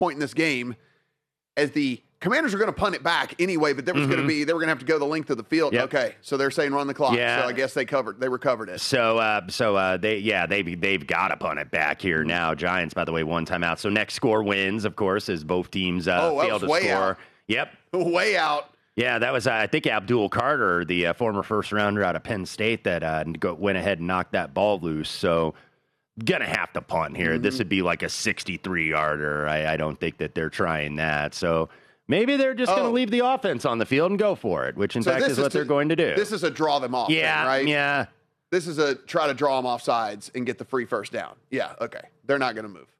point in this game, as the Commanders are going to punt it back anyway, but there was going to be, they were going to have to go the length of the field. Yep. Okay, so they're saying run the clock. Yeah. So I guess they recovered it. They've got to punt it back here now. Giants, by the way, one timeout. So next score wins, of course, as both teams fail to score. Out. Yep, way out. Yeah, that was I think Abdul Carter, the former first rounder out of Penn State, that went ahead and knocked that ball loose. So gonna have to punt here. This would be like a 63-yarder. I don't think that they're trying that. So maybe they're just going to leave the offense on the field and go for it, which in fact is what they're going to do. This is a draw them off thing, right? Yeah. This is a try to draw them off sides and get the free first down. Yeah, okay. They're not going to move.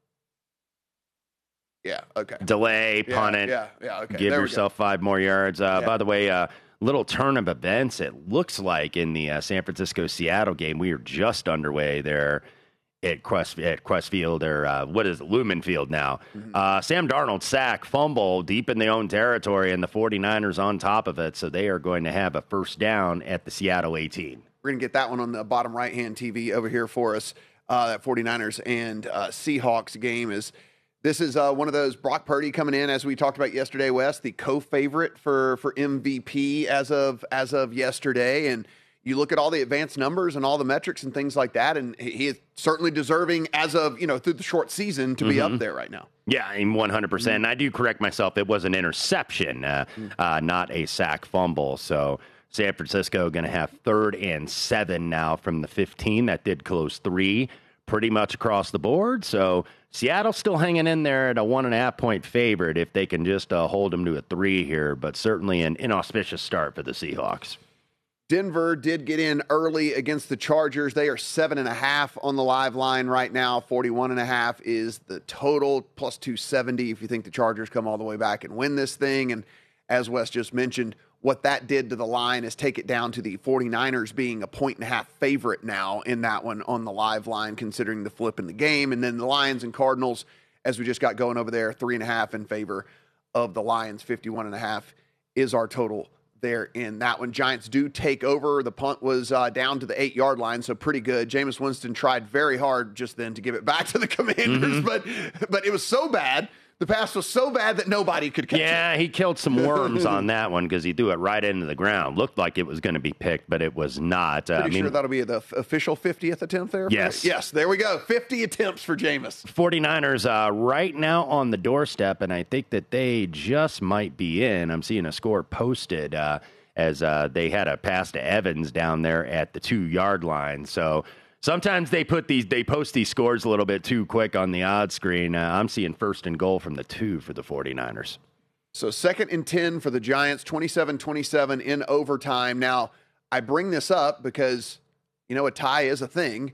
Yeah, okay. Delay, punt it. Yeah, okay. Give yourself 5 more yards. By the way, little turn of events, it looks like in the San Francisco-Seattle game, we are just underway there at Quest Field, or what is it, Lumen Field now. Sam Darnold sack, fumble deep in their own territory, and the 49ers on top of it, so they are going to have a first down at the Seattle 18. We're going to get that one on the bottom right-hand TV over here for us. That 49ers and Seahawks game this is one of those. Brock Purdy coming in, as we talked about yesterday, Wes, the co-favorite for MVP as of yesterday, and you look at all the advanced numbers and all the metrics and things like that, and he is certainly deserving as of, through the short season to be up there right now. Yeah, 100%. And I do correct myself. It was an interception, not a sack fumble. So San Francisco going to have 3rd and 7 now from the 15. That did close 3 pretty much across the board. So Seattle still hanging in there at a 1.5-point favorite if they can just hold them to a 3 here, but certainly an inauspicious start for the Seahawks. Denver did get in early against the Chargers. They are 7.5 on the live line right now. 41.5 is the total, plus 270 if you think the Chargers come all the way back and win this thing. And as Wes just mentioned, what that did to the line is take it down to the 49ers being a 1.5 favorite now in that one on the live line, considering the flip in the game. And then the Lions and Cardinals, as we just got going over there, 3.5 in favor of the Lions. 51.5 is our total there in that one. Giants do take over. The punt was down to the 8-yard line, so pretty good. Jameis Winston tried very hard just then to give it back to the Commanders, but it was so bad. The pass was so bad that nobody could catch it. Yeah, he killed some worms on that one because he threw it right into the ground. Looked like it was going to be picked, but it was not. Pretty sure that'll be the official 50th attempt there? Yes. Yes, there we go. 50 attempts for Jameis. 49ers right now on the doorstep, and I think that they just might be in. I'm seeing a score posted as they had a pass to Evans down there at the 2-yard line. So sometimes they post these scores a little bit too quick on the odds screen. I'm seeing 1st and goal from the 2 for the 49ers. So 2nd and 10 for the Giants, 27-27 in overtime. Now, I bring this up because, a tie is a thing.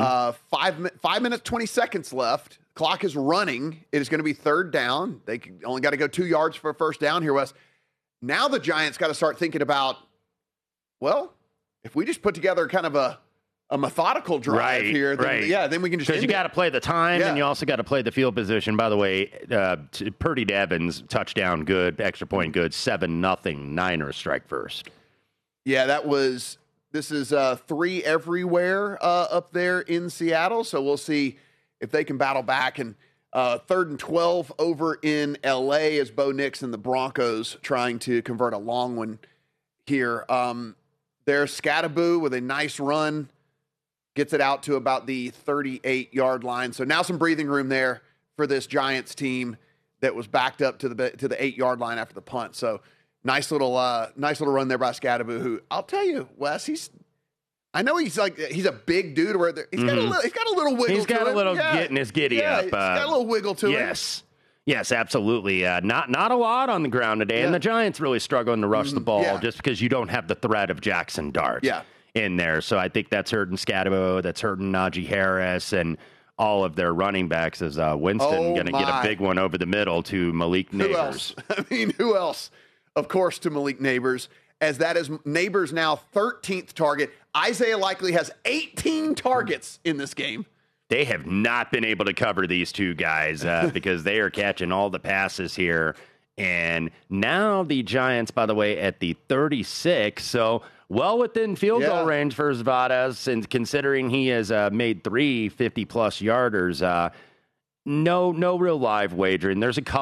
5 minutes, 20 seconds left. Clock is running. It is going to be 3rd down. They only got to go 2 yards for a first down here, Wes. Now the Giants got to start thinking about, well, if we just put together kind of a methodical drive here, then, then we can just. Because you got to play the time, and you also got to play the field position. By the way, Purdy to Evans, touchdown good, extra point good, 7-0 Niners strike first. Yeah, this is 3 everywhere up there in Seattle, so we'll see if they can battle back. And 3rd and 12 over in L.A. as Bo Nix and the Broncos trying to convert a long one here. There's Scattaboo with a nice run. Gets it out to about the 38-yard line. So now some breathing room there for this Giants team that was backed up to the 8-yard line after the punt. So nice little run there by Scattaboo, who I'll tell you, Wes, I know he's a big dude. He's got a little wiggle. He's got a little getting his giddy up. He's got a little wiggle to him. Yes, absolutely. Not a lot on the ground today, and the Giants really struggling to rush the ball just because you don't have the threat of Jackson Dart. In there. So I think that's hurting Scatabo, that's hurting Najee Harris, and all of their running backs as Winston going to get a big one over the middle to Malik Neighbors. Who else? Of course, to Malik Neighbors, as that is Neighbors now 13th target. Isaiah Likely has 18 targets in this game. They have not been able to cover these two guys because they are catching all the passes here. And now the Giants, by the way, at the 36, so well within field goal range for Zvades, and considering he has made 3 50-plus yarders, no real live wagering. There's a couple.